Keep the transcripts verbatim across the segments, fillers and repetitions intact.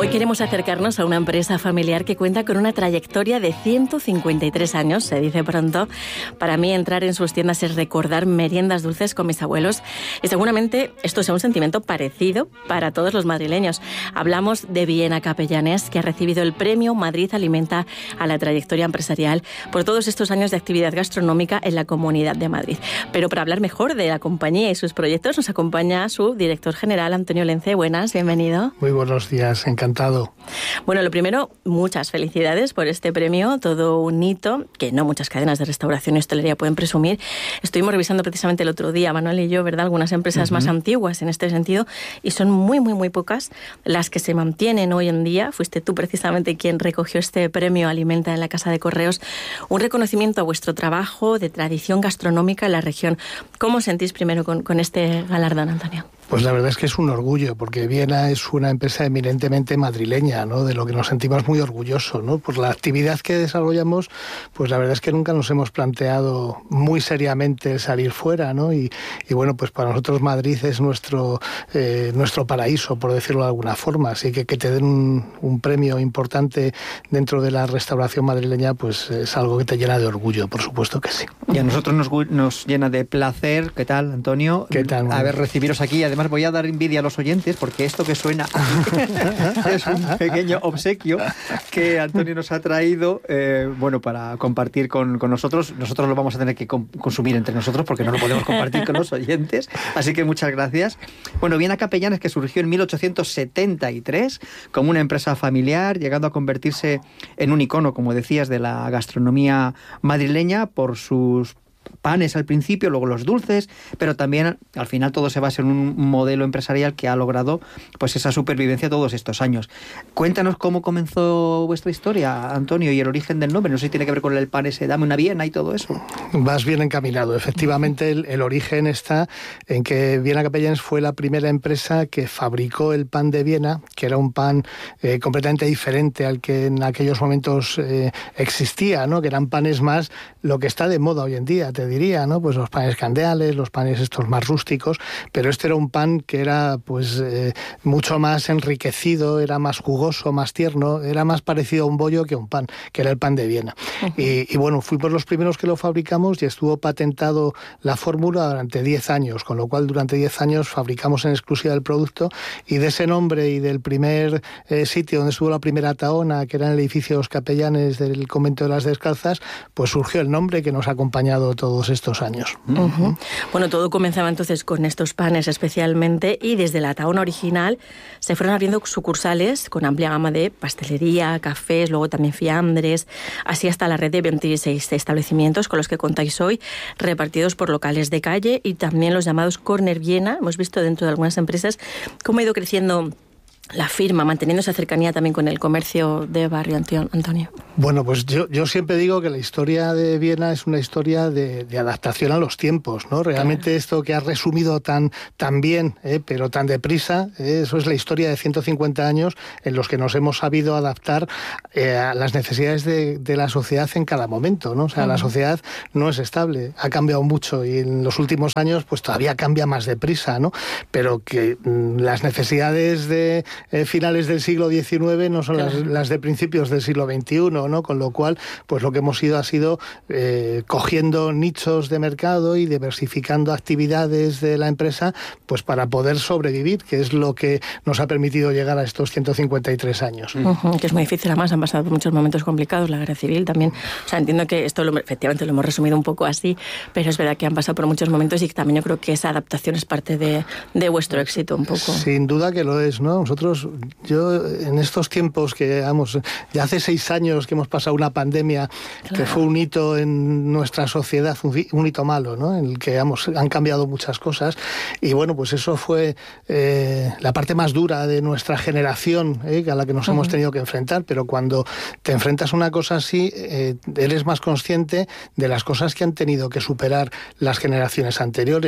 queremos acercarnos a una empresa familiar que cuenta con una trayectoria de ciento cincuenta y tres años, se dice pronto. Para mí, entrar en sus tiendas es recordar meriendas dulces con mis abuelos, y seguramente esto sea un sentimiento parecido para todos los madrileños. Hablamos de Viena Capellanes, que ha recibido el premio Madrid Alimenta a la trayectoria empresarial por todos estos años de actividad gastronómica en la Comunidad de Madrid. Pero para hablar mejor de la compañía y sus proyectos, nos acompaña su director general, Antonio Lence. Buenas, bienvenido. Muy buenos días, encantado. Bueno, lo primero, muchas felicidades por este premio, todo un hito que no muchas cadenas de restauración y hostelería pueden presumir. Estuvimos revisando precisamente el otro día, Manuel y yo, ¿verdad?, algunas empresas uh-huh. más antiguas en este sentido, y son muy, muy, muy pocas las que se mantienen hoy en día. Fuiste tú precisamente quien recogió este premio Alimenta en la Casa de Correos, un reconocimiento a vuestro trabajo de tradición gastronómica en la región. ¿Cómo os sentís primero con, con este galardón, Antonio? Pues la verdad es que es un orgullo, porque Viena es una empresa eminentemente madrileña, ¿no?, de lo que nos sentimos muy orgullosos, ¿no? Por la actividad que desarrollamos, pues la verdad es que nunca nos hemos planteado muy seriamente el salir fuera, ¿no? Y, y bueno, pues para nosotros Madrid es nuestro, eh, nuestro paraíso, por decirlo de alguna forma. Así que que te den un, un premio importante dentro de la restauración madrileña, pues es algo que te llena de orgullo, por supuesto que sí. Y a nosotros nos, nos llena de placer. ¿Qué tal, Antonio? ¿Qué tal? A ver, recibiros aquí. Además, voy a dar envidia a los oyentes, porque esto que suena es un pequeño obsequio que Antonio nos ha traído, eh, bueno, para compartir con, con nosotros. Nosotros lo vamos a tener que com- consumir entre nosotros, porque no lo podemos compartir con los oyentes. Así que muchas gracias. Bueno, Viena Capellanes, que surgió en mil ochocientos setenta y tres como una empresa familiar, llegando a convertirse en un icono, como decías, de la gastronomía madrileña por sus panes al principio, luego los dulces, pero también al final todo se basa en un modelo empresarial que ha logrado pues esa supervivencia todos estos años. Cuéntanos cómo comenzó vuestra historia, Antonio, y el origen del nombre. No sé si tiene que ver con el pan ese, dame una Viena y todo eso. Vas bien encaminado. Efectivamente, el, el origen está en que Viena Capellanes fue la primera empresa que fabricó el pan de Viena, que era un pan eh, completamente diferente al que en aquellos momentos eh, existía, ¿no?, que eran panes más lo que está de moda hoy en día, te diría, ¿no? Pues los panes candeales, los panes estos más rústicos, pero este era un pan que era pues eh, mucho más enriquecido, era más jugoso, más tierno, era más parecido a un bollo que a un pan, que era el pan de Viena. Uh-huh. Y, y bueno, fuimos los primeros que lo fabricamos y estuvo patentado la fórmula durante diez años, con lo cual durante diez años fabricamos en exclusiva el producto, y de ese nombre y del primer eh, sitio donde estuvo la primera taona, que era en el edificio Los Capellanes del Convento de las Descalzas, pues surgió el nombre que nos ha acompañado todos estos años. Uh-huh. Bueno, todo comenzaba entonces con estos panes especialmente, y desde la taona original se fueron abriendo sucursales con amplia gama de pastelería, cafés, luego también fiambres, así hasta la red de veintiséis establecimientos con los que contáis hoy, repartidos por locales de calle y también los llamados Corner Viena. Hemos visto dentro de algunas empresas cómo ha ido creciendo la firma, manteniendo esa cercanía también con el comercio de barrio, Antonio. Bueno, pues yo, yo siempre digo que la historia de Viena es una historia de, de adaptación a los tiempos, ¿no? Realmente claro. Esto que has resumido tan, tan bien, ¿eh? pero tan deprisa, ¿eh? Eso es la historia de ciento cincuenta años en los que nos hemos sabido adaptar eh, a las necesidades de, de la sociedad en cada momento, ¿no? O sea, uh-huh. la sociedad no es estable, ha cambiado mucho, y en los últimos años pues todavía cambia más deprisa, ¿no? Pero que mm, las necesidades de Eh, finales del siglo diecinueve no son claro. las, las de principios del siglo veintiuno, ¿no? Con lo cual, pues lo que hemos ido ha sido eh, cogiendo nichos de mercado y diversificando actividades de la empresa, pues para poder sobrevivir, que es lo que nos ha permitido llegar a estos ciento cincuenta y tres años. Uh-huh, que es muy difícil, además han pasado muchos momentos complicados, la guerra civil también. O sea, entiendo que esto lo, efectivamente lo hemos resumido un poco así, pero es verdad que han pasado por muchos momentos, y también yo creo que esa adaptación es parte de, de vuestro éxito un poco. Sin duda que lo es, ¿no? Nosotros Yo en estos tiempos que, vamos, ya hace seis años que hemos pasado una pandemia claro. que fue un hito en nuestra sociedad, un, un hito malo, ¿no? En el que, vamos, han cambiado muchas cosas, y bueno, pues eso fue eh, la parte más dura de nuestra generación, ¿eh? a la que nos uh-huh. hemos tenido que enfrentar, pero cuando te enfrentas a una cosa así, eh, eres más consciente de las cosas que han tenido que superar las generaciones anteriores.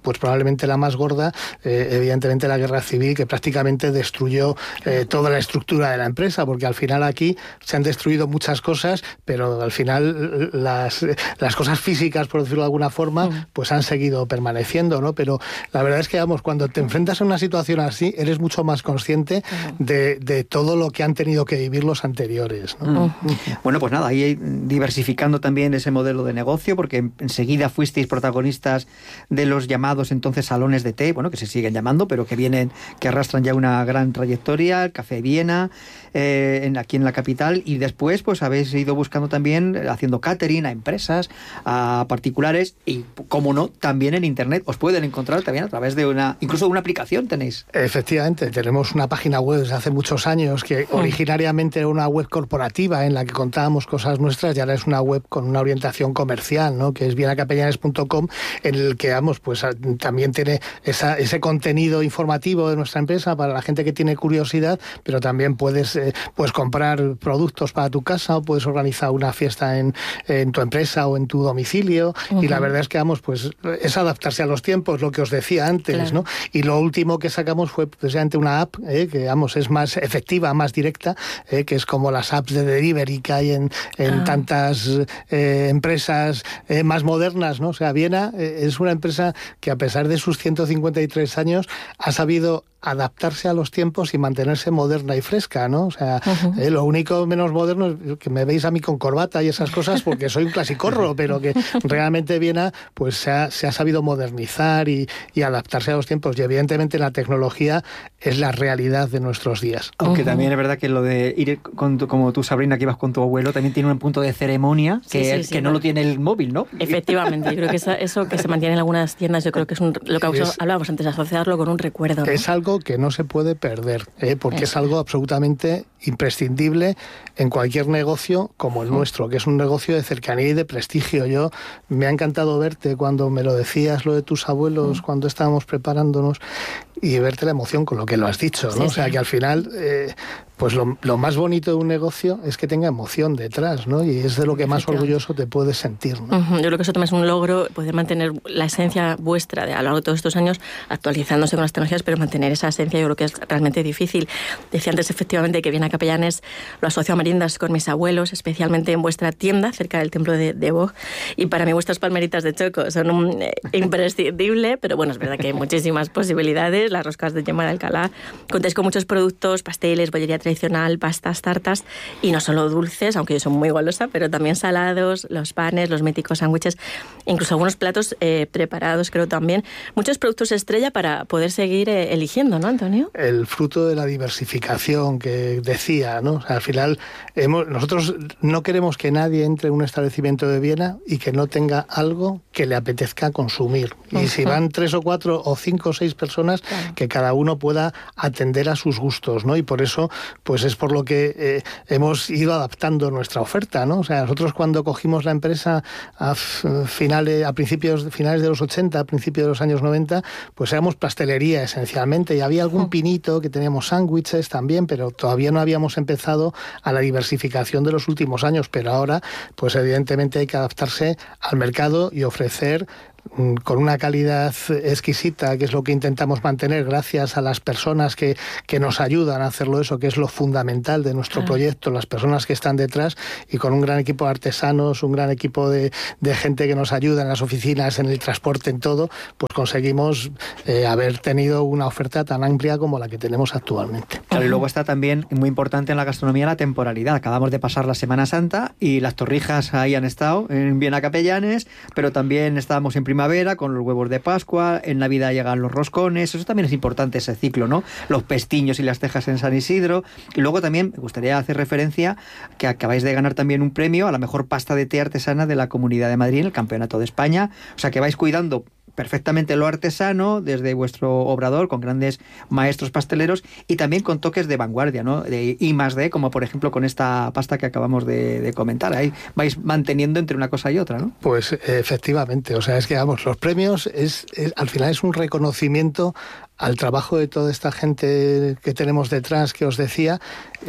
pues probablemente la más gorda, eh, evidentemente la guerra civil, que prácticamente destruyó eh, toda la estructura de la empresa, porque al final aquí se han destruido muchas cosas, pero al final las, las cosas físicas, por decirlo de alguna forma, mm. pues han seguido permaneciendo, ¿no? Pero la verdad es que, vamos, cuando te enfrentas a una situación así, eres mucho más consciente mm. de, de todo lo que han tenido que vivir los anteriores, ¿no? Mm. Bueno, pues nada, ahí diversificando también ese modelo de negocio, porque enseguida fuisteis protagonistas de los llamados entonces salones de té, bueno, que se siguen llamando, pero que vienen, que arrastran ya una gran trayectoria, el Café Viena, eh, en, aquí en la capital, y después pues habéis ido buscando también, haciendo catering a empresas, a particulares, y como no, también en internet. Os pueden encontrar también a través de una, incluso de una aplicación tenéis. Efectivamente, tenemos una página web desde hace muchos años que mm. originariamente era una web corporativa en la que contábamos cosas nuestras, y ahora es una web con una orientación comercial, ¿no? Que es viena capellanes punto com, en el que, vamos, pues también tiene esa, ese contenido informativo de nuestra empresa para la gente que tiene curiosidad, pero también puedes, eh, puedes comprar productos para tu casa, o puedes organizar una fiesta en, en tu empresa o en tu domicilio, uh-huh. y la verdad es que, vamos, pues es adaptarse a los tiempos, lo que os decía antes, claro. ¿no? Y lo último que sacamos fue precisamente una app, eh, que, vamos, es más efectiva, más directa, eh, que es como las apps de delivery que hay en, en ah. tantas eh, empresas eh, más modernas, ¿no? O sea, Viena eh, es una empresa que, a pesar de sus ciento cincuenta y tres años, ha sabido adaptarse a los tiempos y mantenerse moderna y fresca, ¿no? O sea, uh-huh. eh, lo único menos moderno es que me veis a mí con corbata y esas cosas porque soy un clasicorro, pero que realmente Viena pues se ha, se ha sabido modernizar y, y adaptarse a los tiempos, y evidentemente la tecnología es la realidad de nuestros días. Aunque uh-huh. también es verdad que lo de ir con tu, como tú, Sabrina, que ibas con tu abuelo, también tiene un punto de ceremonia que, sí, sí, sí, que no bueno. lo tiene el móvil, ¿no? Efectivamente, yo creo que eso, eso que se mantiene en algunas tiendas, yo creo que es un, lo que es, hablábamos antes, asociarlo con un recuerdo, ¿no? Es algo que no se puede perder, ¿eh? porque Eso. es algo absolutamente imprescindible en cualquier negocio como el nuestro, que es un negocio de cercanía y de prestigio. Yo me ha encantado verte cuando me lo decías, lo de tus abuelos, cuando estábamos preparándonos, y verte la emoción con lo que lo has dicho, ¿no? Sí, o sea, sí. que al final, eh, pues lo, lo más bonito de un negocio es que tenga emoción detrás, ¿no? Y es de lo que más orgulloso te puedes sentir, ¿no? Uh-huh. Yo creo que eso también es un logro, poder mantener la esencia vuestra de, a lo largo de todos estos años, actualizándose con las tecnologías, pero mantener esa esencia yo creo que es realmente difícil. Decía antes, efectivamente, que Viena Capellanes lo asocio a meriendas con mis abuelos, especialmente en vuestra tienda, cerca del templo de, de Boog, y para mí vuestras palmeritas de choco son un eh, imprescindible, pero bueno, es verdad que hay muchísimas posibilidades, las roscas de yema de Alcalá, contáis con muchos productos, pasteles, bollería tradicional, pastas, tartas, y no solo dulces, aunque yo soy muy golosa, pero también salados, los panes, los míticos sándwiches, incluso algunos platos eh, preparados, creo también. Muchos productos estrella para poder seguir eh, eligiendo, ¿no, Antonio? El fruto de la diversificación que decía, ¿no? O sea, al final, hemos, nosotros no queremos que nadie entre en un establecimiento de Viena y que no tenga algo que le apetezca consumir. Y uh-huh. si van tres o cuatro o cinco o seis personas, claro. que cada uno pueda atender a sus gustos, ¿no? Y por eso, pues es por lo que eh, hemos ido adaptando nuestra oferta, ¿no? O sea, nosotros cuando cogimos la empresa a finales, a principios, finales de los ochenta, a principios de los años noventa, pues éramos pastelería esencialmente, y había algún pinito, que teníamos sándwiches también, pero todavía no habíamos empezado a la diversificación de los últimos años, pero ahora, pues evidentemente hay que adaptarse al mercado y ofrecer con una calidad exquisita, que es lo que intentamos mantener gracias a las personas que, que nos ayudan a hacerlo, eso que es lo fundamental de nuestro ah. proyecto, las personas que están detrás, y con un gran equipo de artesanos, un gran equipo de, de gente que nos ayuda en las oficinas, en el transporte, en todo, pues conseguimos eh, haber tenido una oferta tan amplia como la que tenemos actualmente. Claro, y luego está también muy importante en la gastronomía la temporalidad. Acabamos de pasar la Semana Santa y las torrijas ahí han estado en Viena Capellanes, pero también estábamos en primavera con los huevos de Pascua, en Navidad llegan los roscones, eso también es importante, ese ciclo, ¿no? Los pestiños y las tejas en San Isidro. Y luego también me gustaría hacer referencia que acabáis de ganar también un premio a la mejor pasta de té artesana de la Comunidad de Madrid en el Campeonato de España. O sea que vais cuidando perfectamente lo artesano desde vuestro obrador, con grandes maestros pasteleros y también con toques de vanguardia, ¿no? De I más D, como por ejemplo con esta pasta que acabamos de, de comentar. Ahí vais manteniendo entre una cosa y otra, ¿no? Pues efectivamente, o sea, es que vamos, los premios es, es al final es un reconocimiento al trabajo de toda esta gente que tenemos detrás, que os decía, eh,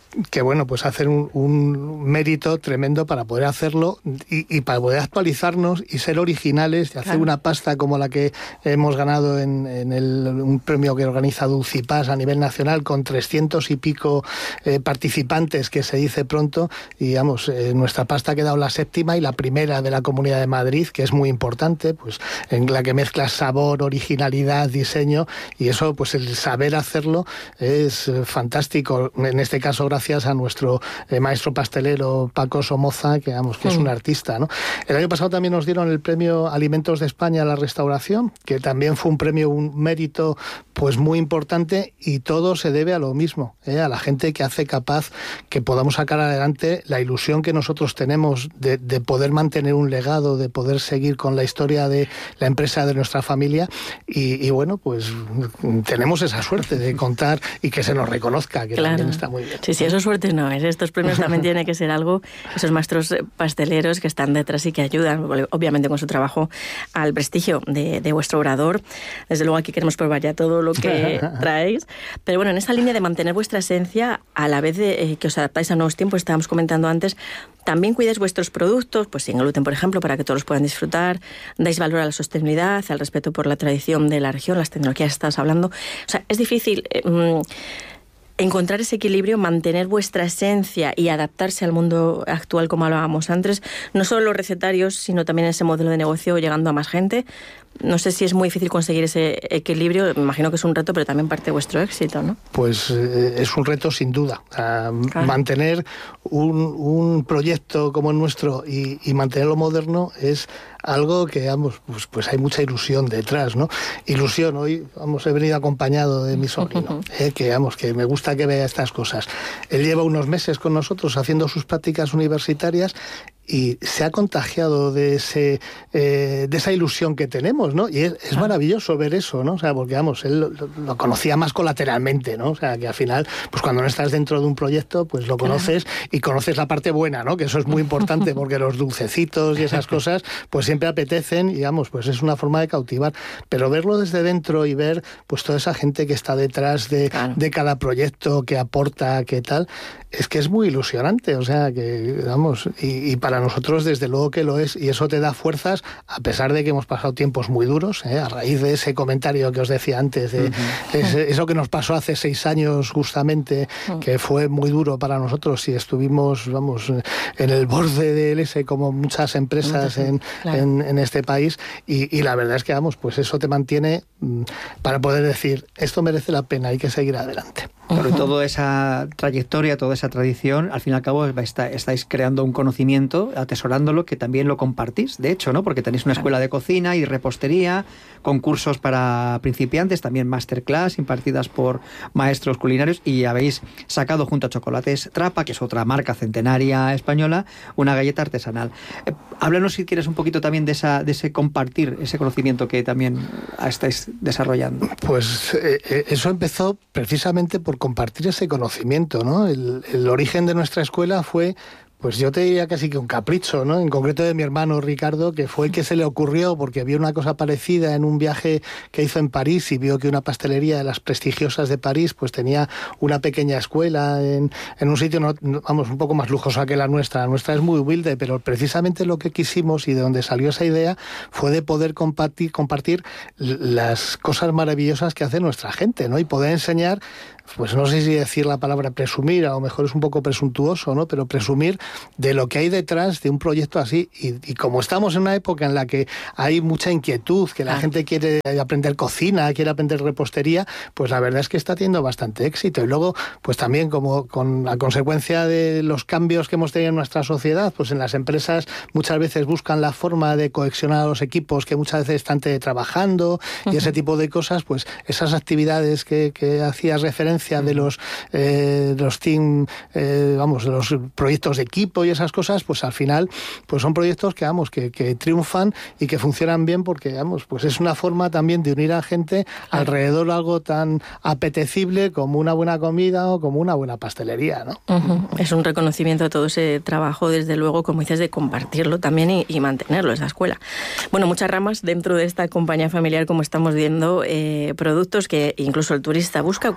que bueno, pues hacen un, un mérito tremendo para poder hacerlo y, y para poder actualizarnos y ser originales y hacer claro. una pasta como la que hemos ganado en, en el, un premio que organiza Dulcipas a nivel nacional con trescientos y pico eh, participantes, que se dice pronto, y digamos, eh, nuestra pasta ha quedado la séptima y la primera de la Comunidad de Madrid, que es muy importante, pues en la que mezcla sabor, originalidad, diseño, y eso, pues el saber hacerlo es eh, fantástico. En este caso, gracias a nuestro eh, maestro pastelero Paco Somoza, que, digamos, que mm. es un artista, ¿no? El año pasado también nos dieron el premio Alimentos de España a la Restauración, que también fue un premio, un mérito pues muy importante, y todo se debe a lo mismo, ¿eh? A la gente que hace capaz que podamos sacar adelante la ilusión que nosotros tenemos de, de poder mantener un legado, de poder seguir con la historia de la empresa de nuestra familia, y, y bueno, pues tenemos esa suerte de contar y que se nos reconozca, que claro. también está muy bien. Sí, sí, eso suerte no es. Estos premios también tiene que ser algo, esos maestros pasteleros que están detrás y que ayudan, obviamente con su trabajo, al prestigio de, de vuestro obrador. Desde luego aquí queremos probar ya todo lo que traéis. Pero bueno, en esa línea de mantener vuestra esencia, a la vez de eh, que os adaptáis a nuevos tiempos, estábamos comentando antes, también cuidáis vuestros productos, pues sin gluten, por ejemplo, para que todos los puedan disfrutar, dais valor a la sostenibilidad, al respeto por la tradición de la región, las tecnologías que estás hablando. O sea, es difícil eh, encontrar ese equilibrio, mantener vuestra esencia y adaptarse al mundo actual, como hablábamos antes, no solo los recetarios, sino también ese modelo de negocio llegando a más gente. No sé si es muy difícil conseguir ese equilibrio, me imagino que es un reto, pero también parte de vuestro éxito, ¿no? Pues eh, es un reto sin duda. Uh, claro. Mantener un, un proyecto como el nuestro y, y mantenerlo moderno es algo que, vamos, pues, pues hay mucha ilusión detrás, ¿no? Ilusión, hoy, vamos, he venido acompañado de mi sobrino, eh, que, vamos, que me gusta que vea estas cosas. Él lleva unos meses con nosotros haciendo sus prácticas universitarias y se ha contagiado de ese eh, de esa ilusión que tenemos, ¿no? Y es, es maravilloso ver eso, ¿no? O sea, porque, vamos, él lo, lo conocía más colateralmente, ¿no? O sea, que al final, pues cuando no estás dentro de un proyecto, pues lo conoces y conoces la parte buena, ¿no? Que eso es muy importante, porque los dulcecitos y esas cosas, pues siempre apetecen y, digamos, pues es una forma de cautivar. Pero verlo desde dentro y ver, pues toda esa gente que está detrás de, claro. de cada proyecto, que aporta, que tal, es que es muy ilusionante, o sea, que, vamos, y, y para nosotros desde luego que lo es, y eso te da fuerzas, a pesar de que hemos pasado tiempos muy duros, ¿eh? A raíz de ese comentario que os decía antes, de uh-huh. ese, eso que nos pasó hace seis años justamente, uh-huh. que fue muy duro para nosotros y estuvimos, vamos, en el borde del ese, como muchas empresas uh-huh. en, claro. en, en este país, y, y la verdad es que, vamos, pues eso te mantiene mm, para poder decir, esto merece la pena, hay que seguir adelante. Pero toda esa trayectoria, toda esa tradición, al fin y al cabo está, estáis creando un conocimiento, atesorándolo, que también lo compartís, de hecho, ¿no? Porque tenéis una escuela de cocina y repostería, concursos para principiantes, también masterclass impartidas por maestros culinarios, y habéis sacado junto a Chocolates Trapa, que es otra marca centenaria española, una galleta artesanal. Eh, háblanos, si quieres, un poquito también de, esa, de ese compartir, ese conocimiento que también estáis desarrollando. Pues eh, eso empezó precisamente por compartir ese conocimiento, ¿no? El, el origen de nuestra escuela fue, pues yo te diría casi que un capricho, ¿no? En concreto de mi hermano Ricardo, que fue el que se le ocurrió porque vio una cosa parecida en un viaje que hizo en París y vio que una pastelería de las prestigiosas de París pues tenía una pequeña escuela en, en un sitio, no, vamos, un poco más lujosa que la nuestra. La nuestra es muy humilde, pero precisamente lo que quisimos y de donde salió esa idea fue de poder compartir, compartir las cosas maravillosas que hace nuestra gente, ¿no? Y poder enseñar, pues no sé si decir la palabra presumir, a lo mejor es un poco presuntuoso, ¿no? Pero presumir de lo que hay detrás de un proyecto así. Y, y como estamos en una época en la que hay mucha inquietud, que la ah. gente quiere aprender cocina, quiere aprender repostería, pues la verdad es que está teniendo bastante éxito. Y luego, pues también como con la consecuencia de los cambios que hemos tenido en nuestra sociedad, pues en las empresas muchas veces buscan la forma de cohesionar a los equipos que muchas veces están teletrabajando y uh-huh. ese tipo de cosas, pues esas actividades que, que hacías referencia de los, eh, los team, eh, vamos, de los proyectos de equipo y esas cosas, pues al final pues son proyectos que, vamos, que, que triunfan y que funcionan bien porque, vamos, pues es una forma también de unir a gente alrededor de algo tan apetecible como una buena comida o como una buena pastelería, ¿no? Uh-huh. Es un reconocimiento de todo ese trabajo, desde luego, como dices, de compartirlo también y, y mantenerlo, esa escuela. Bueno, muchas ramas dentro de esta compañía familiar, como estamos viendo, eh, productos que incluso el turista busca cuando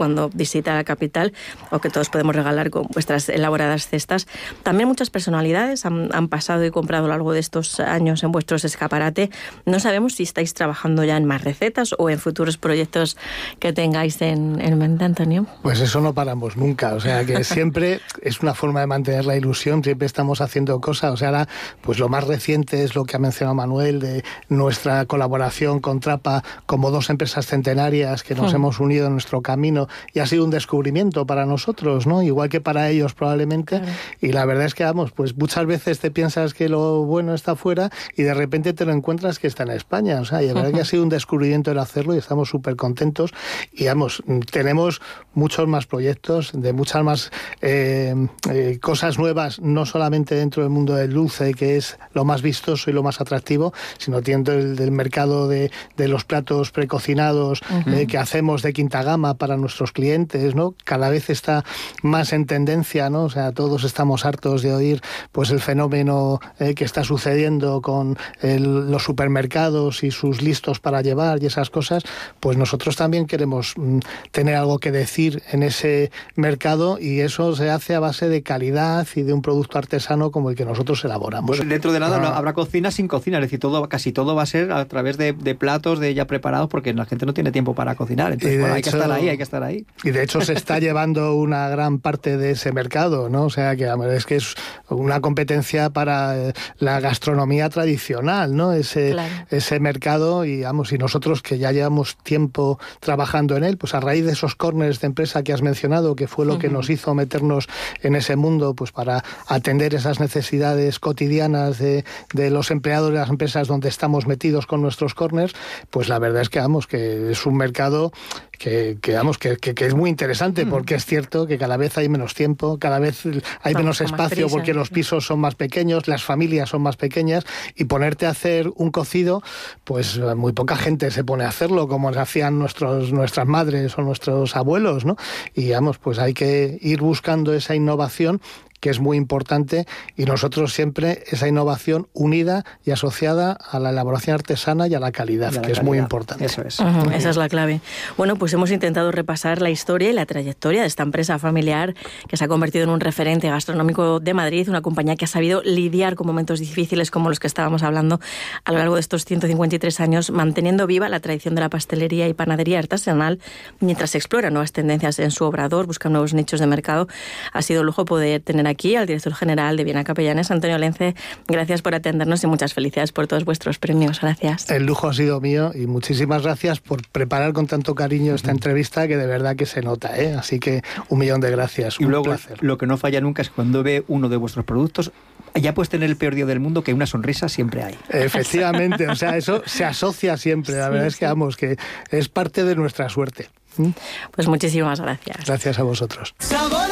visita a la capital o que todos podemos regalar con vuestras elaboradas cestas. También muchas personalidades han, han pasado y comprado a lo largo de estos años en vuestros escaparate. No sabemos si estáis trabajando ya en más recetas o en futuros proyectos que tengáis en, en mente, Antonio. Pues eso no paramos nunca, o sea que siempre es una forma de mantener la ilusión, siempre estamos haciendo cosas. O sea, ahora pues lo más reciente es lo que ha mencionado Manuel, de nuestra colaboración con Trapa como dos empresas centenarias que nos sí. hemos unido en nuestro camino, y ha sido un descubrimiento para nosotros, ¿no? Igual que para ellos probablemente, claro. Y la verdad es que, vamos, pues muchas veces te piensas que lo bueno está fuera y de repente te lo encuentras que está en España, o sea, y la verdad uh-huh. que ha sido un descubrimiento el hacerlo y estamos súper contentos, y vamos, tenemos muchos más proyectos, de muchas más eh, eh, cosas nuevas, no solamente dentro del mundo del dulce, que es lo más vistoso y lo más atractivo, sino dentro del, del mercado de, de los platos precocinados uh-huh. eh, que hacemos de quinta gama para nuestros clientes, ¿no? Cada vez está más en tendencia, ¿no? O sea, todos estamos hartos de oír pues el fenómeno eh, que está sucediendo con el, los supermercados y sus listos para llevar y esas cosas. Pues nosotros también queremos mm, tener algo que decir en ese mercado, y eso se hace a base de calidad y de un producto artesano como el que nosotros elaboramos. Pues dentro de nada ah. no habrá cocina sin cocina, es decir, todo, casi todo va a ser a través de, de platos de ya preparados, porque la gente no tiene tiempo para cocinar, entonces bueno, hay hecho, que estar ahí, hay que estar ahí. Y de hecho se está llevando una gran parte de ese mercado, ¿no? O sea, que es que es una competencia para la gastronomía tradicional, ¿no? Ese, claro. ese mercado, y vamos, y nosotros que ya llevamos tiempo trabajando en él, pues a raíz de esos corners de empresa que has mencionado, que fue lo uh-huh. que nos hizo meternos en ese mundo, pues para atender esas necesidades cotidianas de, de los empleados de las empresas donde estamos metidos con nuestros corners, pues la verdad es que, vamos, que es un mercado que, que vamos, que, que, que es muy interesante, mm. porque es cierto que cada vez hay menos tiempo, cada vez hay menos espacio porque los pisos son más pequeños, las familias son más pequeñas, y ponerte a hacer un cocido, pues muy poca gente se pone a hacerlo como hacían nuestros, nuestras madres o nuestros abuelos, ¿no? Y vamos, pues hay que ir buscando esa innovación, que es muy importante, y nosotros siempre esa innovación unida y asociada a la elaboración artesana y a la calidad, a la que calidad. Es muy importante. Eso es. Uh-huh, esa es la clave. Bueno, pues hemos intentado repasar la historia y la trayectoria de esta empresa familiar que se ha convertido en un referente gastronómico de Madrid, una compañía que ha sabido lidiar con momentos difíciles como los que estábamos hablando a lo largo de estos ciento cincuenta y tres años, manteniendo viva la tradición de la pastelería y panadería artesanal mientras explora nuevas tendencias en su obrador, busca nuevos nichos de mercado. Ha sido un lujo poder tener aquí al director general de Viena Capellanes, Antonio Lence. Gracias por atendernos y muchas felicidades por todos vuestros premios. Gracias. El lujo ha sido mío, y muchísimas gracias por preparar con tanto cariño esta entrevista, que de verdad que se nota, ¿eh? Así que un millón de gracias. Y un luego placer. Lo que no falla nunca es cuando ve uno de vuestros productos, ya puedes tener el peor día del mundo, que una sonrisa siempre hay. Efectivamente, o sea, eso se asocia siempre. La sí, verdad es que, vamos, que es parte de nuestra suerte. Pues muchísimas gracias. Gracias a vosotros.